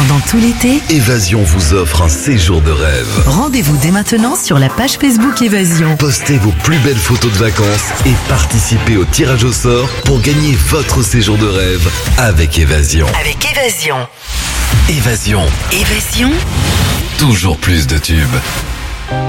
Pendant tout l'été, Évasion vous offre un séjour de rêve. rendez-vous dès maintenant sur la page Facebook Évasion. Postez vos plus belles photos de vacances et participez au tirage au sort pour gagner votre séjour de rêve avec Évasion. Avec Évasion. Évasion, Évasion, toujours plus de tubes.